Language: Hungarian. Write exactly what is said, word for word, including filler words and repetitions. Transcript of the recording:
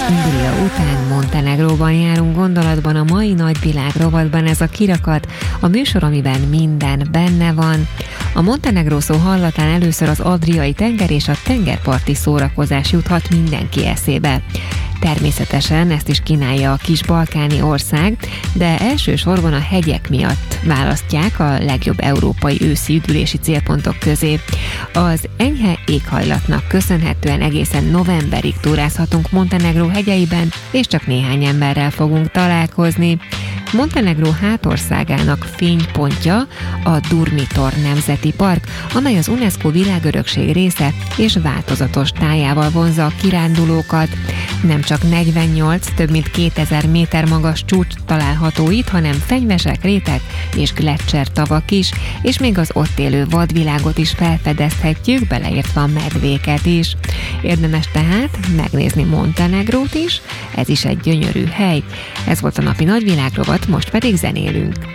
Hungria után Montenegróban járunk gondolatban a mai nagyvilág rovatban, ez a Kirakat, a műsor, amiben minden benne van. A Montenegró szó hallatán először az Adriai tenger és a tengerparti szórakozás juthat mindenki eszébe. Természetesen ezt is kínálja a kis balkáni ország, de elsősorban a hegyek miatt választják a legjobb európai őszi üdülési célpontok közé. Az enyhe éghajlatnak köszönhetően egészen novemberig túrázhatunk Montenegró hegyeiben, és csak néhány emberrel fogunk találkozni. Montenegró hátországának fénypontja a Durmitor Nemzeti Park, amely az UNESCO világörökség része és változatos tájával vonzza a kirándulókat. Nem csak negyvennyolc, több mint kétezer méter magas csúcs található itt, hanem fenyvesek, rétek és gleccsertavak is, és még az ott élő vadvilágot is felfedezhetjük, beleértve a medvéket is. Érdemes tehát megnézni Montenegrót is, ez is egy gyönyörű hely. Ez volt a napi nagyvilágrovat, most pedig zenélünk.